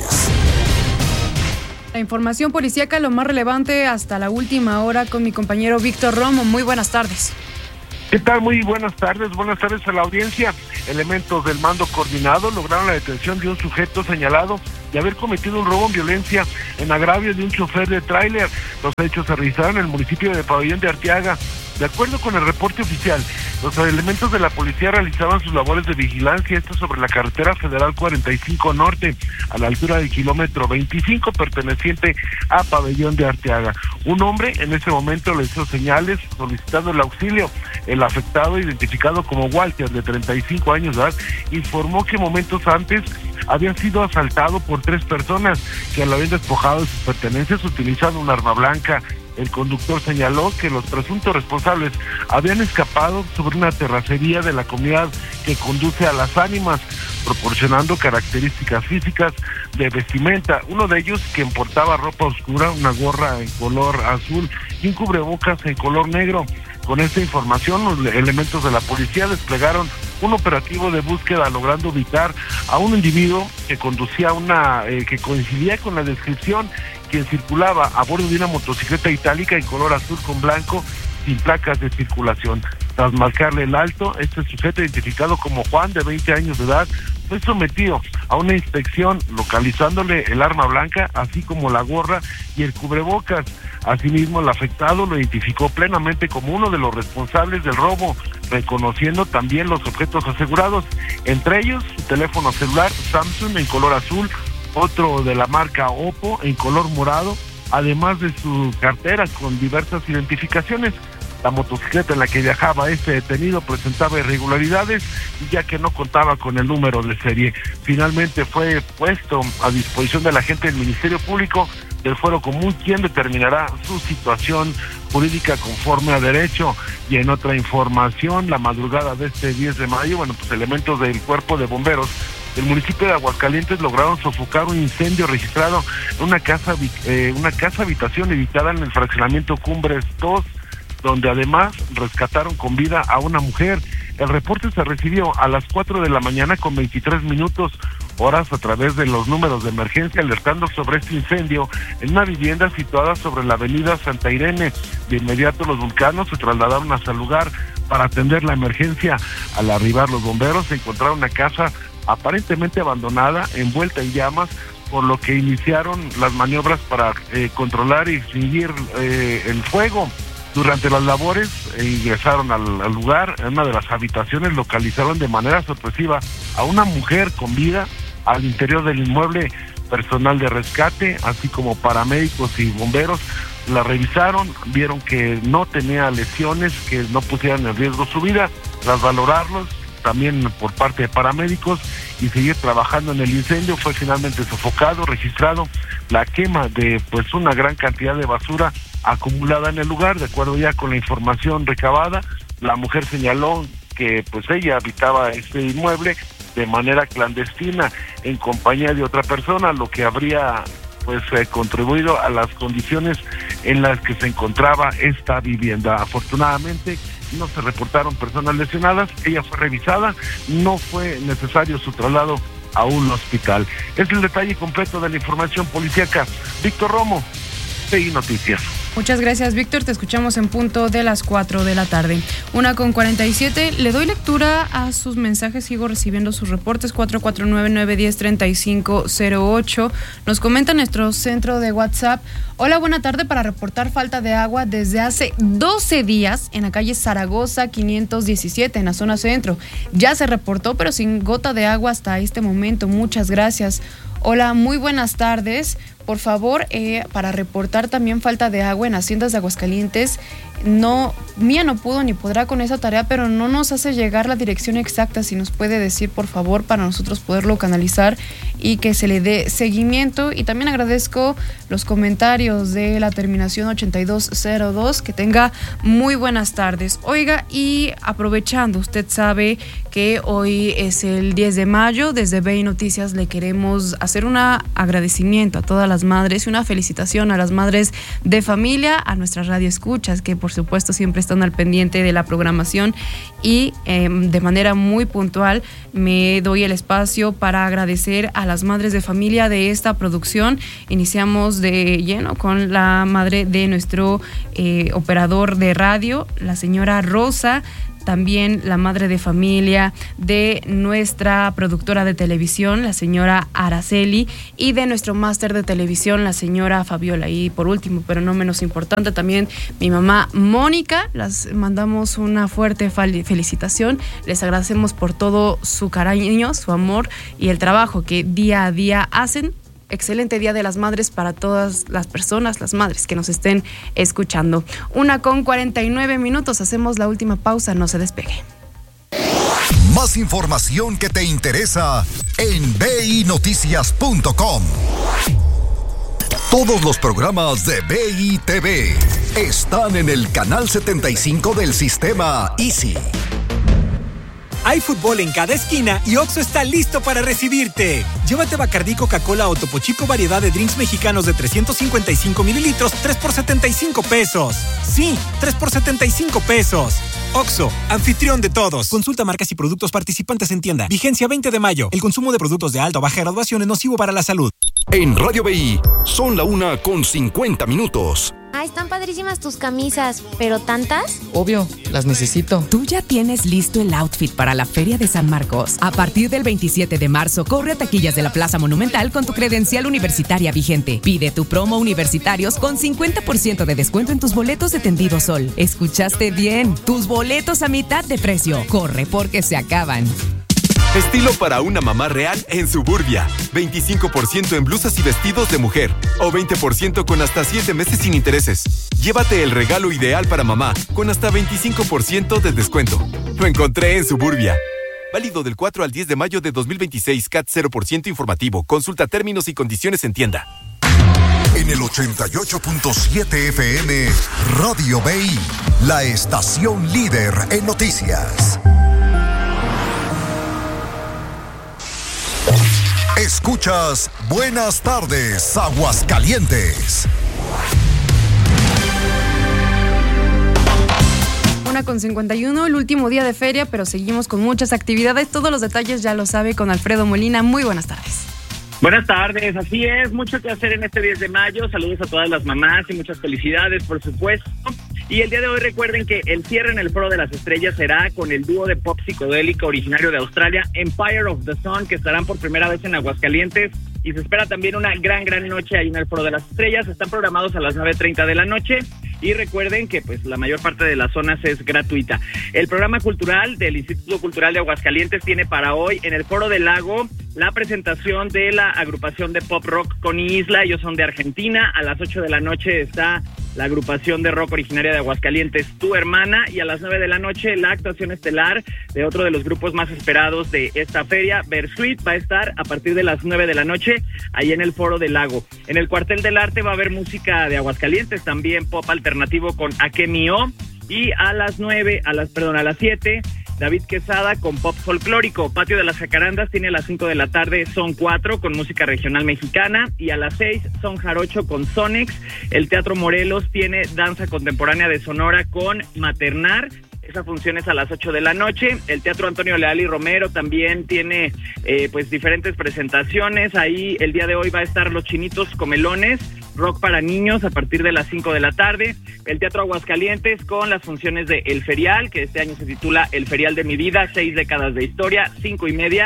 La información policíaca, lo más relevante hasta la última hora con mi compañero Víctor Romo. Muy buenas tardes. ¿Qué tal? Muy buenas tardes a la audiencia. Elementos del mando coordinado lograron la detención de un sujeto señalado de haber cometido un robo en violencia en agravio de un chofer de tráiler. Los hechos se registraron en el municipio de Pabellón de Arteaga. De acuerdo con el reporte oficial, los elementos de la policía realizaban sus labores de vigilancia, esto sobre la carretera federal 45 Norte, a la altura del kilómetro 25, perteneciente a Pabellón de Arteaga. Un hombre en ese momento le hizo señales solicitando el auxilio. El afectado, identificado como Walter, de 35 años de edad, informó que momentos antes había sido asaltado por 3 personas que lo habían despojado de sus pertenencias utilizando un arma blanca. El conductor señaló que los presuntos responsables habían escapado sobre una terracería de la comunidad que conduce a Las Ánimas, proporcionando características físicas de vestimenta. Uno de ellos, quien portaba ropa oscura, una gorra en color azul y un cubrebocas en color negro. Con esta información, los elementos de la policía desplegaron un operativo de búsqueda, logrando ubicar a un individuo que conducía que coincidía con la descripción, quien circulaba a bordo de una motocicleta itálica en color azul con blanco, sin placas de circulación. Tras marcarle el alto, este sujeto, identificado como Juan, de 20 años de edad, fue sometido a una inspección, localizándole el arma blanca, así como la gorra y el cubrebocas. Asimismo, el afectado lo identificó plenamente como uno de los responsables del robo, reconociendo también los objetos asegurados, entre ellos su teléfono celular Samsung en color azul, otro de la marca Oppo en color morado, además de su cartera con diversas identificaciones. La motocicleta en la que viajaba este detenido presentaba irregularidades, ya que no contaba con el número de serie. Finalmente fue puesto a disposición de la agente del Ministerio Público del Fuero Común, quien determinará su situación jurídica conforme a derecho. Y en otra información, la madrugada de este 10 de mayo, elementos del Cuerpo de Bomberos del municipio de Aguascalientes lograron sofocar un incendio registrado en una casa habitación ubicada en el fraccionamiento Cumbres 2, donde además rescataron con vida a una mujer. El reporte se recibió a las 4 de la mañana con 23 minutos, horas a través de los números de emergencia, alertando sobre este incendio en una vivienda situada sobre la avenida Santa Irene. De inmediato los vulcanos se trasladaron hasta el lugar para atender la emergencia. Al arribar los bomberos se encontraron una casa aparentemente abandonada, envuelta en llamas, por lo que iniciaron las maniobras para controlar y extinguir el fuego. Durante las labores ingresaron al lugar. En una de las habitaciones localizaron de manera sorpresiva a una mujer con vida. Al interior del inmueble, personal de rescate, así como paramédicos y bomberos, la revisaron, vieron que no tenía lesiones que no pusieran en riesgo su vida. Tras valorarlos, también por parte de paramédicos, y seguir trabajando en el incendio, fue finalmente sofocado, registrado la quema de una gran cantidad de basura acumulada en el lugar. De acuerdo ya con la información recabada, la mujer señaló que ella habitaba este inmueble de manera clandestina en compañía de otra persona, lo que habría contribuido a las condiciones en las que se encontraba esta vivienda. Afortunadamente no se reportaron personas lesionadas, ella fue revisada, no fue necesario su traslado a un hospital. Es el detalle completo de la información policíaca. Víctor Romo, TI Noticias. Muchas gracias, Víctor. Te escuchamos en punto de las 4 de la tarde. 1:47. Le doy lectura a sus mensajes. Sigo recibiendo sus reportes. 449-910-3508. Nos comenta nuestro centro de WhatsApp. Hola, buena tarde. Para reportar falta de agua desde hace 12 días en la calle Zaragoza 517, en la zona centro. Ya se reportó, pero sin gota de agua hasta este momento. Muchas gracias. Hola, muy buenas tardes. por favor, para reportar también falta de agua en haciendas de Aguascalientes. Mía no pudo ni podrá con esa tarea, pero no nos hace llegar la dirección exacta. Si nos puede decir, por favor, para nosotros poderlo canalizar y que se le dé seguimiento. Y también agradezco los comentarios de la terminación 8202. Que tenga muy buenas tardes. Oiga, y aprovechando, usted sabe que hoy es el 10 de mayo. Desde BI Noticias le queremos hacer un agradecimiento a todas las madres y una felicitación a las madres de familia, a nuestras radioescuchas, que por supuesto siempre están al pendiente de la programación, y de manera muy puntual me doy el espacio para agradecer a las madres de familia de esta producción. Iniciamos de lleno con la madre de nuestro operador de radio, la señora Rosa. También la madre de familia de nuestra productora de televisión, la señora Araceli, y de nuestro máster de televisión, la señora Fabiola. Y por último, pero no menos importante, también mi mamá Mónica. Las mandamos una fuerte felicitación. Les agradecemos por todo su cariño, su amor y el trabajo que día a día hacen. Excelente Día de las Madres para todas las personas, las madres que nos estén escuchando. 1:49. Hacemos la última pausa, no se despegue. Más información que te interesa en binoticias.com. Todos los programas de BI TV están en el canal 75 del sistema Easy. Hay fútbol en cada esquina y Oxxo está listo para recibirte. Llévate Bacardí, Coca-Cola o Topo Chico variedad de drinks mexicanos de 355 mililitros, 3 por 75 pesos. Sí, 3 por 75 pesos. Oxxo, anfitrión de todos. Consulta marcas y productos participantes en tienda. Vigencia 20 de mayo. El consumo de productos de alta o baja graduación es nocivo para la salud. En Radio BI, son la 1:50. Están padrísimas tus camisas, ¿pero tantas? Obvio, las necesito. ¿Tú ya tienes listo el outfit para la Feria de San Marcos? A partir del 27 de marzo, corre a taquillas de la Plaza Monumental con tu credencial universitaria vigente. Pide tu promo universitarios con 50% de descuento en tus boletos de Tendido Sol. ¿Escuchaste bien? Tus boletos a mitad de precio. Corre porque se acaban. Estilo para una mamá real en Suburbia. 25% en blusas y vestidos de mujer. O 20% con hasta 7 meses sin intereses. Llévate el regalo ideal para mamá con hasta 25% de descuento. Lo encontré en Suburbia. Válido del 4 al 10 de mayo de 2026. CAT 0% informativo. Consulta términos y condiciones en tienda. En el 88.7 FM, Radio BI, la estación líder en noticias. Escuchas Buenas Tardes, Aguascalientes. 1:51, el último día de feria, pero seguimos con muchas actividades. Todos los detalles ya lo sabe con Alfredo Molina. Muy buenas tardes. Buenas tardes, así es, mucho que hacer en este 10 de mayo. Saludos a todas las mamás y muchas felicidades, por supuesto. Y el día de hoy recuerden que el cierre en el Foro de las Estrellas será con el dúo de pop psicodélico originario de Australia, Empire of the Sun, que estarán por primera vez en Aguascalientes. Y se espera también una gran noche ahí en el Foro de las Estrellas. Están programados a las 9:30 de la noche. Y recuerden que pues la mayor parte de las zonas es gratuita. El programa cultural del Instituto Cultural de Aguascalientes tiene para hoy en el Foro del Lago la presentación de la agrupación de pop rock Connie Isla. Ellos son de Argentina. A las 8 de la noche está la agrupación de rock originaria de Aguascalientes, Tu Hermana, y a las 9 de la noche la actuación estelar de otro de los grupos más esperados de esta feria, Versuit, va a estar a partir de las 9 de la noche ahí en el Foro del Lago. En el Cuartel del Arte va a haber música de Aguascalientes, también pop alternativo con Akemio, y a las 7, David Quesada con pop folclórico. Patio de las Jacarandas tiene a las 5 de la tarde Son 4 con música regional mexicana, y a las 6 Son Jarocho con Sonex. El Teatro Morelos tiene danza contemporánea de Sonora con Maternar. Esa función es a las 8 de la noche. El Teatro Antonio Leal y Romero también tiene pues diferentes presentaciones. Ahí el día de hoy va a estar Los Chinitos Comelones, rock para niños a partir de las 5 de la tarde. El Teatro Aguascalientes con las funciones de El Ferial, que este año se titula El Ferial de mi vida, 6 décadas de historia, 5:30.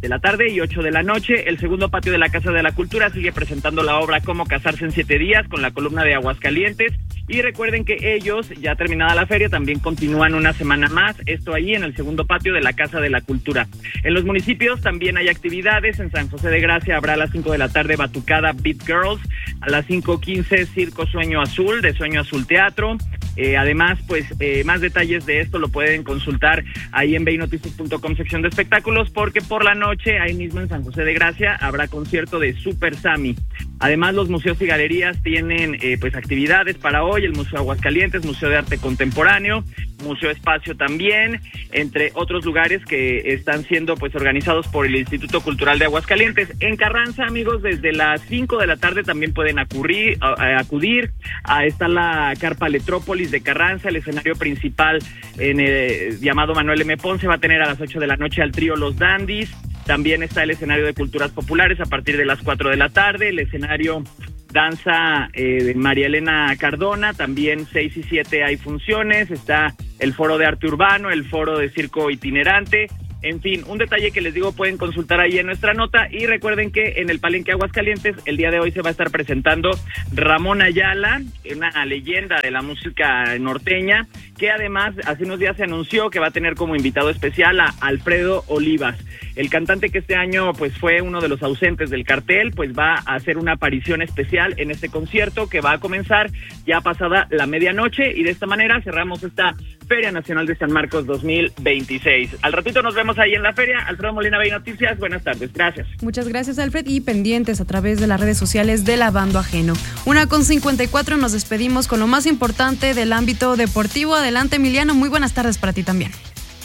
de la tarde y 8 de la noche. El segundo patio de la Casa de la Cultura sigue presentando la obra Cómo casarse en 7 días con la columna de Aguascalientes. Y recuerden que ellos, ya terminada la feria, también continúan una semana más, esto ahí en el segundo patio de la Casa de la Cultura. En los municipios también hay actividades. En San José de Gracia habrá a las 5 de la tarde Batucada Beat Girls, a las 5:15 Circo Sueño Azul, de Sueño Azul Teatro. Además, pues más detalles de esto lo pueden consultar ahí en beinoticias.com, sección de espectáculos, porque por la noche, ahí mismo en San José de Gracia, habrá concierto de Super Sammy. Además, los museos y galerías tienen pues actividades para hoy: el Museo Aguascalientes, Museo de Arte Contemporáneo, Museo Espacio también, entre otros lugares que están siendo pues organizados por el Instituto Cultural de Aguascalientes. En Carranza, amigos, desde las 5 de la tarde también pueden acudir. Está la Carpa Letrópolis de Carranza, el escenario principal en el llamado Manuel M. Ponce va a tener a las 8 de la noche al trío Los Dandis. También está el escenario de Culturas Populares a partir de las 4 de la tarde, el escenario Danza de María Elena Cardona, también 6 y 7 hay funciones, está el Foro de Arte Urbano, el Foro de Circo Itinerante. En fin, un detalle que les digo, pueden consultar ahí en nuestra nota. Y recuerden que en el Palenque Aguascalientes el día de hoy se va a estar presentando Ramón Ayala, una leyenda de la música norteña, que además hace unos días se anunció que va a tener como invitado especial a Alfredo Olivas. El cantante, que este año pues fue uno de los ausentes del cartel, pues va a hacer una aparición especial en este concierto que va a comenzar ya pasada la medianoche, y de esta manera cerramos esta Feria Nacional de San Marcos 2026. Al ratito nos vemos ahí en la feria. Alfredo Molina, Bey Noticias, buenas tardes, gracias. Muchas gracias, Alfred, y pendientes a través de las redes sociales de Lavando Ajeno. 1:54, nos despedimos con lo más importante del ámbito deportivo. Adelante, Emiliano, muy buenas tardes para ti también.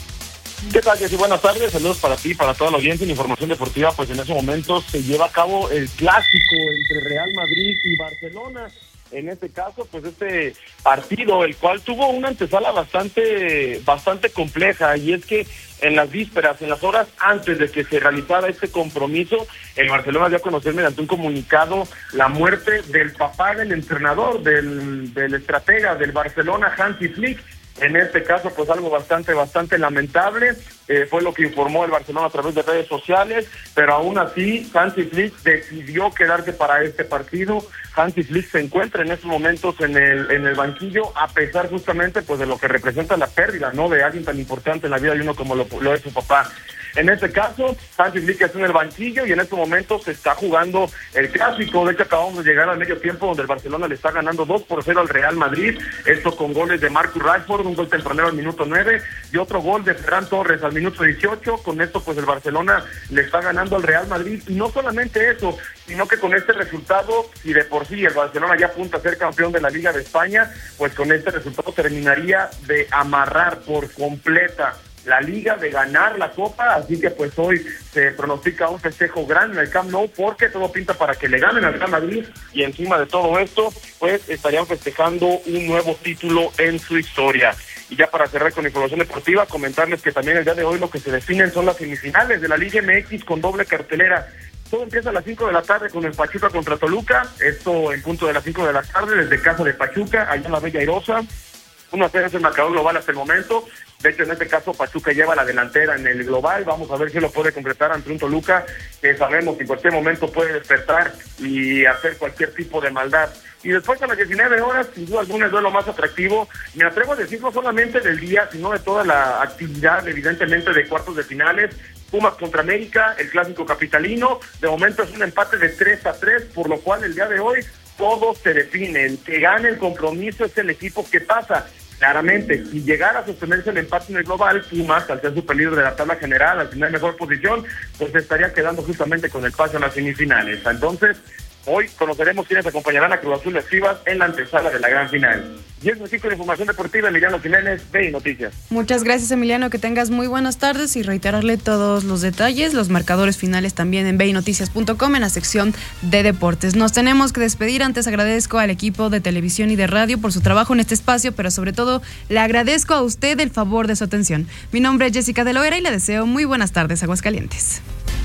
¿Qué tal, Jessy? Buenas tardes, saludos para ti, para toda la audiencia. En información deportiva, pues en ese momento se lleva a cabo el clásico entre Real Madrid y Barcelona. En este caso, pues este partido, el cual tuvo una antesala bastante compleja, y es que en las vísperas, en las horas antes de que se realizara este compromiso, el Barcelona dio a conocer mediante un comunicado la muerte del papá del entrenador, del estratega del Barcelona, Hansi Flick. En este caso, pues algo bastante lamentable, fue lo que informó el Barcelona a través de redes sociales, pero aún así Hansi Flick decidió quedarse para este partido. Hansi Flick se encuentra en estos momentos en el banquillo, a pesar justamente pues de lo que representa la pérdida, ¿no?, de alguien tan importante en la vida de uno como lo es su papá. En este caso, Hansi Flick está en el banquillo y en estos momentos se está jugando el clásico. De hecho, acabamos de llegar al medio tiempo, donde el Barcelona le está ganando 2-0 al Real Madrid. Esto con goles de Marcus Rashford, un gol tempranero al minuto 9 y otro gol de Ferran Torres al minuto 18. Con esto, pues el Barcelona le está ganando al Real Madrid. Y no solamente eso, sino que con este resultado, si de por sí el Barcelona ya apunta a ser campeón de la Liga de España, pues con este resultado terminaría de amarrar por completa la Liga, de ganar la Copa. Así que pues hoy se pronostica un festejo grande en el Camp Nou, porque todo pinta para que le ganen al Real Madrid, y encima de todo esto pues estarían festejando un nuevo título en su historia. Y ya para cerrar con información deportiva, comentarles que también el día de hoy lo que se definen son las semifinales de la Liga MX con doble cartelera. Todo empieza a las 5 de la tarde con el Pachuca contra Toluca, esto en punto de las 5 de la tarde desde casa de Pachuca, allá en la Bella Airosa. 1-0 es el marcador global hasta el momento. De hecho, en este caso, Pachuca lleva la delantera en el global. Vamos a ver si lo puede concretar ante un Toluca, que sabemos que en cualquier momento puede despertar y hacer cualquier tipo de maldad. Y después, a las 19 horas, sin duda alguna, es lo más atractivo. Me atrevo a decir no solamente del día, sino de toda la actividad, evidentemente, de cuartos de finales. Pumas contra América, el clásico capitalino. De momento es un empate de 3-3, por lo cual el día de hoy todo se define. El que gane el compromiso es el equipo que pasa. Claramente, si llegara a sostenerse el empate en el global, Pumas, al ser superlíder de la tabla general, al tener mejor posición, pues estaría quedando justamente con el pase a las semifinales. Entonces, hoy conoceremos quiénes acompañarán a Cruz Azul de Chivas en la antesala de la gran final. Y es así con información deportiva, Emiliano Jiménez, Bey Noticias. Muchas gracias, Emiliano, que tengas muy buenas tardes, y reiterarle todos los detalles, los marcadores finales también en beynoticias.com, en la sección de deportes. Nos tenemos que despedir. Antes agradezco al equipo de televisión y de radio por su trabajo en este espacio, pero sobre todo le agradezco a usted el favor de su atención. Mi nombre es Jessica de Loera y le deseo muy buenas tardes, Aguascalientes.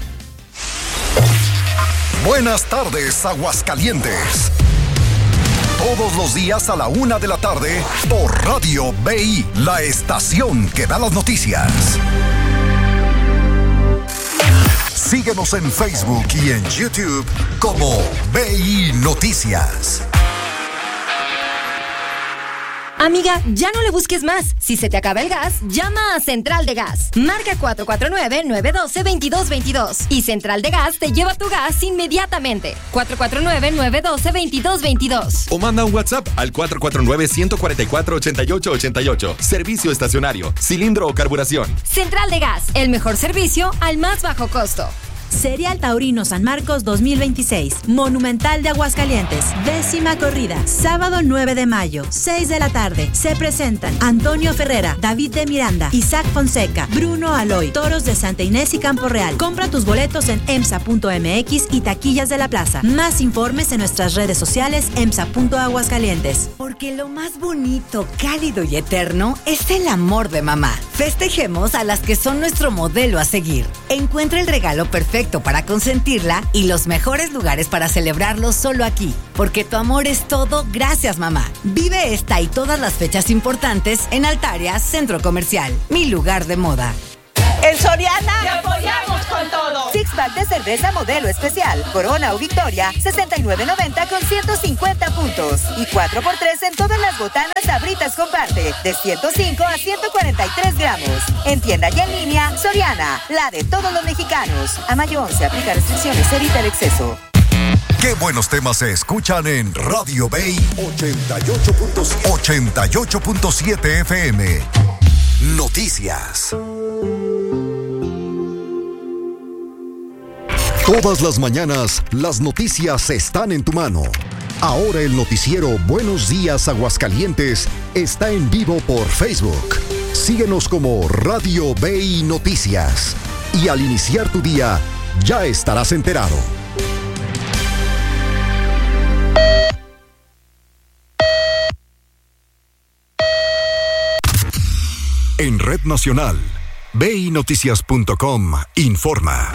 Buenas tardes, Aguascalientes. Todos los días a la 1 de la tarde por Radio BI, la estación que da las noticias. Síguenos en Facebook y en YouTube como BI Noticias. Amiga, ya no le busques más. Si se te acaba el gas, llama a Central de Gas. Marca 449-912-2222. Y Central de Gas te lleva tu gas inmediatamente. 449-912-2222. O manda un WhatsApp al 449-144-8888. Servicio estacionario, cilindro o carburación. Central de Gas, el mejor servicio al más bajo costo. Serial Taurino San Marcos 2026, Monumental de Aguascalientes, 10ª corrida, sábado 9 de mayo, 6 de la tarde. Se presentan Antonio Ferrera, David de Miranda, Isaac Fonseca, Bruno Aloy, Toros de Santa Inés y Campo Real. Compra tus boletos en emsa.mx y taquillas de la plaza. Más informes en nuestras redes sociales emsa.aguascalientes. Porque lo más bonito, cálido y eterno es el amor de mamá. Festejemos a las que son nuestro modelo a seguir. Encuentra el regalo perfecto para consentirla y los mejores lugares para celebrarlo solo aquí. Porque tu amor es todo, gracias mamá. Vive esta y todas las fechas importantes en Altaria Centro Comercial, mi lugar de moda. En Soriana ¡te apoyamos con todo! Six-pack de cerveza modelo especial, Corona o Victoria, $69.90 con 150 puntos. Y 4x3 en todas las botanas Sabritas Comparte, de 105 a 143 gramos. En tienda y en línea, Soriana, la de todos los mexicanos. A mayo 11, aplica restricciones, evita el exceso. Qué buenos temas se escuchan en Radio Bay 88.7 FM. Noticias. Todas las mañanas, las noticias están en tu mano. Ahora el noticiero Buenos Días Aguascalientes está en vivo por Facebook. Síguenos como Radio Bay Noticias. Y al iniciar tu día, ya estarás enterado. En Red Nacional, BINoticias.com informa.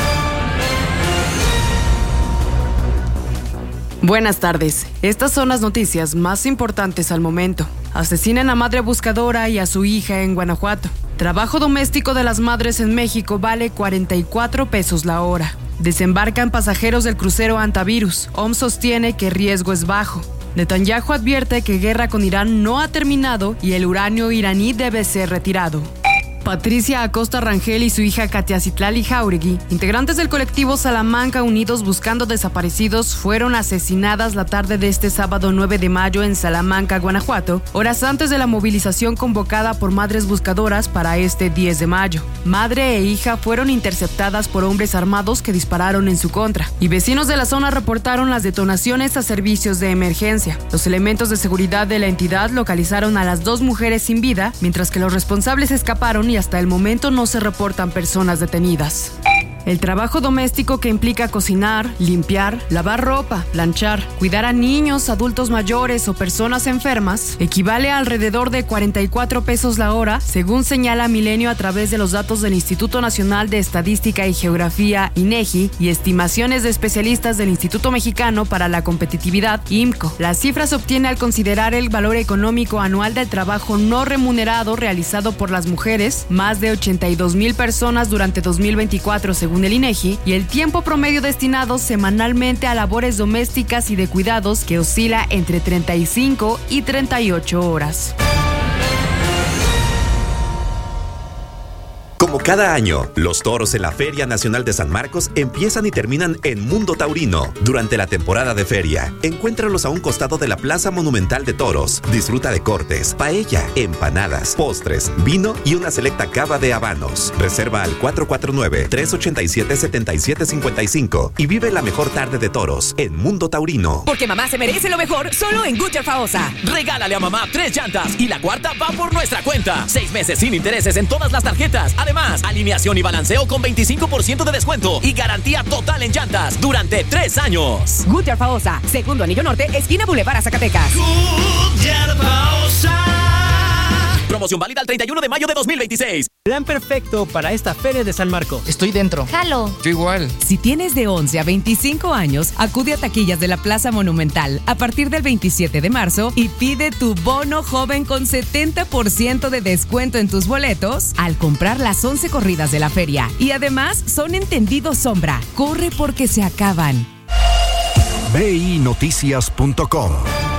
Buenas tardes. Estas son las noticias más importantes al momento. Asesinan a madre buscadora y a su hija en Guanajuato. Trabajo doméstico de las madres en México vale 44 pesos la hora. Desembarcan pasajeros del crucero Antivirus. OMS sostiene que riesgo es bajo. Netanyahu advierte que guerra con Irán no ha terminado y el uranio iraní debe ser retirado. Patricia Acosta Rangel y su hija Katia Citlali Jauregui, integrantes del colectivo Salamanca Unidos Buscando Desaparecidos, fueron asesinadas la tarde de este sábado 9 de mayo en Salamanca, Guanajuato, horas antes de la movilización convocada por madres buscadoras para este 10 de mayo. Madre e hija fueron interceptadas por hombres armados que dispararon en su contra, y vecinos de la zona reportaron las detonaciones a servicios de emergencia. Los elementos de seguridad de la entidad localizaron a las dos mujeres sin vida, mientras que los responsables escaparon y hasta el momento no se reportan personas detenidas. El trabajo doméstico que implica cocinar, limpiar, lavar ropa, planchar, cuidar a niños, adultos mayores o personas enfermas equivale a alrededor de 44 pesos la hora, según señala Milenio a través de los datos del Instituto Nacional de Estadística y Geografía, INEGI, y estimaciones de especialistas del Instituto Mexicano para la Competitividad, IMCO. La cifra se obtiene al considerar el valor económico anual del trabajo no remunerado realizado por las mujeres, más de 82,000 personas durante 2024 según el INEGI, y el tiempo promedio destinado semanalmente a labores domésticas y de cuidados que oscila entre 35 y 38 horas. Como cada año, los toros en la Feria Nacional de San Marcos empiezan y terminan en Mundo Taurino. Durante la temporada de feria, encuéntralos a un costado de la Plaza Monumental de Toros. Disfruta de cortes, paella, empanadas, postres, vino y una selecta cava de habanos. Reserva al 449-387-7755 y vive la mejor tarde de toros en Mundo Taurino. Porque mamá se merece lo mejor, solo en Goodyear Faosa. Regálale a mamá 3 llantas y la cuarta va por nuestra cuenta. 6 meses sin intereses en todas las tarjetas. Además, alineación y balanceo con 25% de descuento y garantía total en llantas durante 3 años. Goodyear Faosa, segundo anillo norte, esquina Boulevard a Zacatecas. Goodyear Faosa. Promoción válida el 31 de mayo de 2026. Plan perfecto para esta Feria de San Marcos. Estoy dentro. Jalo. Yo igual. Si tienes de 11 a 25 años, acude a taquillas de la Plaza Monumental a partir del 27 de marzo y pide tu bono joven con 70% de descuento en tus boletos al comprar las 11 corridas de la feria. Y además son entendidos sombra. Corre porque se acaban. BINoticias.com.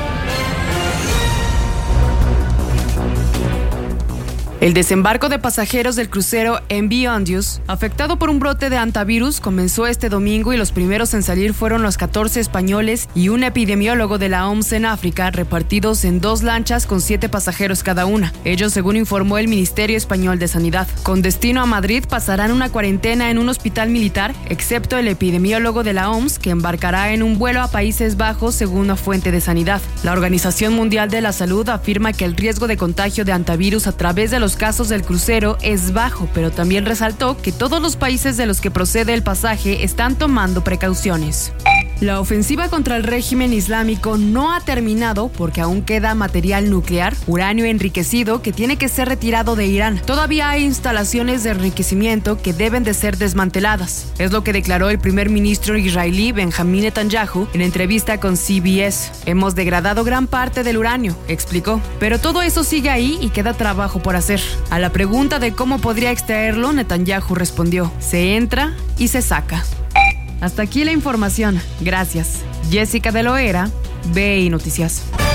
El desembarco de pasajeros del crucero MV Ondius, afectado por un brote de hantavirus, comenzó este domingo y los primeros en salir fueron los 14 españoles y un epidemiólogo de la OMS en África, repartidos en 2 lanchas con 7 pasajeros cada una. Ellos, según informó el Ministerio Español de Sanidad. Con destino a Madrid, pasarán una cuarentena en un hospital militar, excepto el epidemiólogo de la OMS, que embarcará en un vuelo a Países Bajos, según una fuente de sanidad. La Organización Mundial de la Salud afirma que el riesgo de contagio de hantavirus a través de los casos del crucero es bajo, pero también resaltó que todos los países de los que procede el pasaje están tomando precauciones. La ofensiva contra el régimen islámico no ha terminado porque aún queda material nuclear, uranio enriquecido, que tiene que ser retirado de Irán. Todavía hay instalaciones de enriquecimiento que deben de ser desmanteladas. Es lo que declaró el primer ministro israelí Benjamín Netanyahu en entrevista con CBS. Hemos degradado gran parte del uranio, explicó. Pero todo eso sigue ahí y queda trabajo por hacer. A la pregunta de cómo podría extraerlo, Netanyahu respondió: se entra y se saca. Hasta aquí la información. Gracias. Jessica de Loera, BI Noticias.